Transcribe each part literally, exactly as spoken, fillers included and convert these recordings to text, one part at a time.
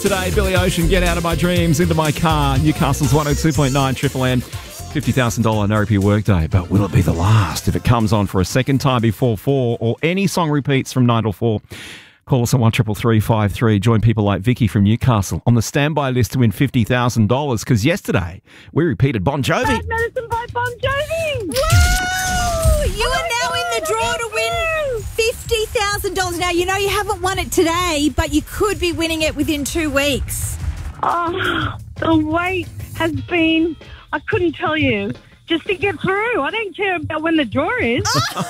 Today, Billy Ocean, Get Out of My Dreams, Into My Car, Newcastle's one oh two point nine Triple M, fifty thousand dollars Narrapy workday. But will it be the last if it comes on for a second time before four or any song repeats from nine till four? Call us on one triple three five three. Join people like Vicky from Newcastle on the standby list to win fifty thousand dollars because yesterday we repeated Bon Jovi. Bad Medicine by Bon Jovi. Woo! You are now in the draw to win fifty thousand dollars. Now, you know you haven't won it today, but you could be winning it within two weeks. Oh, the wait has been, I couldn't tell you, just to get through. I don't care about when the draw is.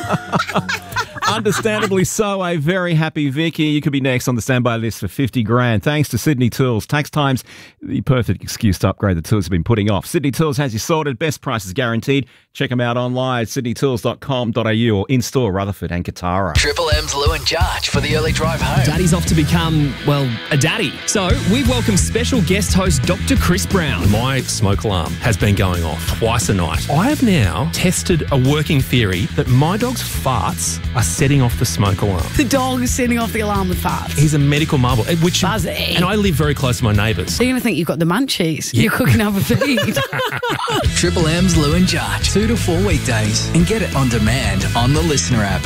Understandably so, a very happy Vicky. You could be next on the standby list for fifty grand. Thanks to Sydney Tools. Tax time's the perfect excuse to upgrade the tools you've been putting off. Sydney Tools has you sorted. Best prices guaranteed. Check them out online, sydney tools dot com dot a u or in-store Rutherford and Katara. Triple M's Lou and Jarge for the early drive home. Daddy's off to become, well, a daddy. So we welcome special guest host Doctor Chris Brown. My smoke alarm has been going off twice a night. I have now tested a working theory that my dog's farts are setting off the smoke alarm. The dog is setting off the alarm with farts. He's a medical marvel. Which, Buzzy. And I live very close to my neighbours. They're going to think you've got the munchies. Yeah. You're cooking up a feed. Triple M's Lou and Jarge. Two to four weekdays. And get it on demand on the Listener app.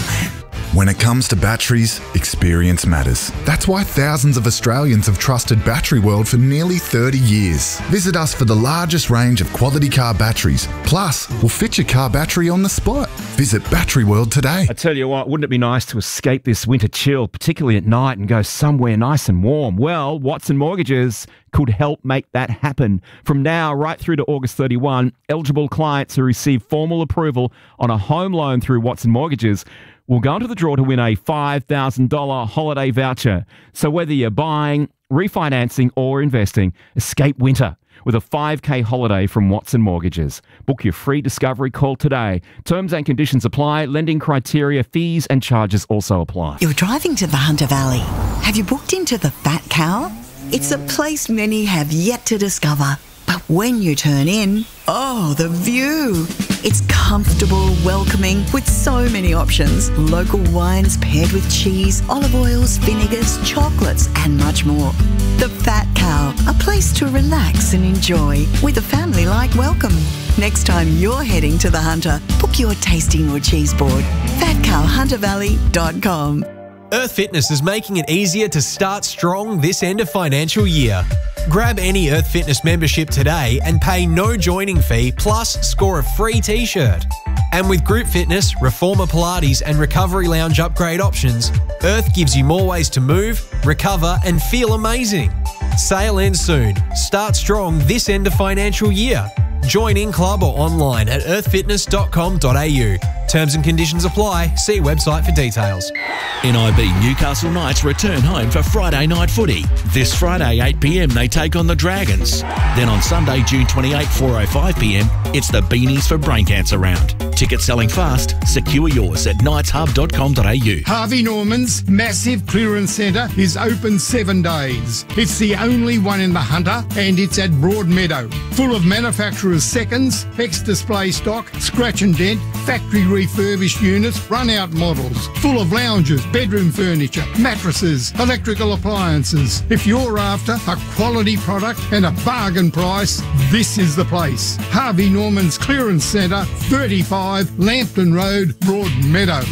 When it comes to batteries, experience matters. That's why thousands of Australians have trusted Battery World for nearly thirty years. Visit us for the largest range of quality car batteries. Plus, we'll fit your car battery on the spot. Visit Battery World today. I tell you what, wouldn't it be nice to escape this winter chill, particularly at night, and go somewhere nice and warm? Well, Watson Mortgages could help make that happen. From now right through to August thirty-first, eligible clients who receive formal approval on a home loan through Watson Mortgages will go into the draw to win a five thousand dollars holiday voucher. So whether you're buying, refinancing or investing, escape winter with a five K holiday from Watson Mortgages. Book your free discovery call today. Terms and conditions apply. Lending criteria, fees and charges also apply. You're driving to the Hunter Valley. Have you booked into the Fat Cow? It's a place many have yet to discover. But when you turn in, oh, the view. It's comfortable, welcoming, with so many options. Local wines paired with cheese, olive oils, vinegars, chocolates, and much more. The Fat Cow, a place to relax and enjoy with a family-like welcome. Next time you're heading to the Hunter, book your tasting or cheese board. fat cow hunter valley dot com. Earth Fitness is making it easier to start strong this end of financial year. Grab any Earth Fitness membership today and pay no joining fee plus score a free t-shirt. And with Group Fitness, Reformer Pilates and Recovery Lounge upgrade options, Earth gives you more ways to move, recover and feel amazing. Sale ends soon. Start strong this end of financial year. Join in club or online at earth fitness dot com dot a u. Terms and conditions apply. See website for details. N I B Newcastle Knights return home for Friday night footy. This Friday, eight p m, they take on the Dragons. Then on Sunday, June twenty-eighth, four oh five p m, it's the Beanies for Brain Cancer round. Tickets selling fast. Secure yours at knights hub dot com dot a u. Harvey Norman's massive clearance centre is open seven days. It's the only one in the Hunter and it's at Broadmeadow. Full of manufacturers' seconds, ex-display stock, scratch and dent, factory refurbished units, run-out models. Full of lounges, bedroom furniture, mattresses, electrical appliances. If you're after a quality product and a bargain price, this is the place. Harvey Norman's Clearance Centre, thirty-five Lambton Road, Broadmeadow.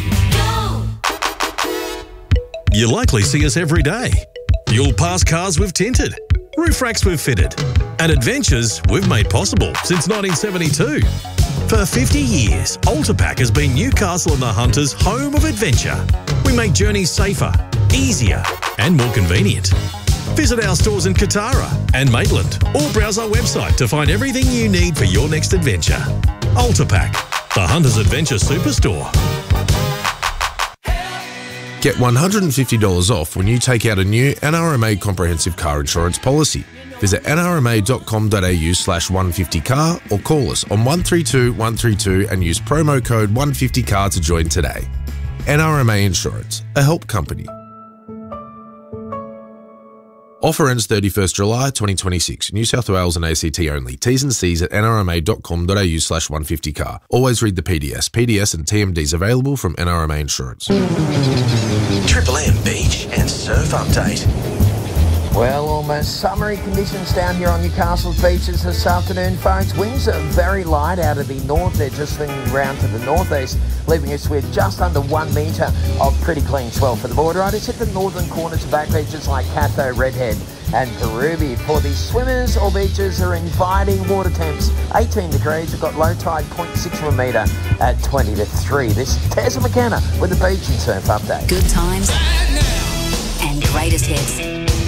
You likely see us every day. You'll pass cars we've tinted, roof racks we've fitted, and adventures we've made possible since nineteen seventy-two. For fifty years, Ultrapack has been Newcastle and the Hunters' home of adventure. We make journeys safer, easier and more convenient. Visit our stores in Katara and Maitland or browse our website to find everything you need for your next adventure. Ultrapack, the Hunters Adventure Superstore. Get one hundred fifty dollars off when you take out a new N R M A comprehensive car insurance policy. Visit n r m a dot com dot a u slash one fifty car or call us on one three two one three two and use promo code one fifty car to join today. N R M A Insurance, a help company. Offer ends thirty-first July twenty twenty-six. New South Wales and A C T only. T's and C's at n r m a dot com dot a u slash one fifty car. Always read the P D S. P D S and T M Ds available from N R M A Insurance. Triple M Beach and Surf Update. Well, almost summery conditions down here on Newcastle's beaches this afternoon, folks. Winds are very light out of the north. They're just swinging round to the northeast, leaving us with just under one metre of pretty clean swell for the border riders. Hit the northern corners of back beaches like Catho, Redhead and Peruvi. For the swimmers, all beaches are inviting water temps. eighteen degrees. We've got low tide zero point six of a metre at twenty to three. This is Tessa McKenna with the Beach and Surf Update. Good times and greatest hits.